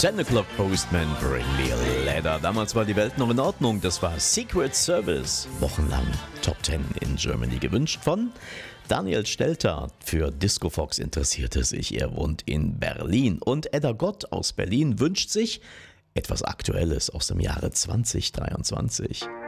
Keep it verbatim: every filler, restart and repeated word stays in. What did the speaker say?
ten O'Clock Postman, Bring Me a Letter. Damals war die Welt noch in Ordnung. Das war Secret Service. Wochenlang Top Ten in Germany gewünscht von Daniel Stelter. Für Disco Fox interessiert er sich. Er wohnt in Berlin. Und Edda Gott aus Berlin wünscht sich etwas Aktuelles aus dem Jahre zwanzig dreiundzwanzig.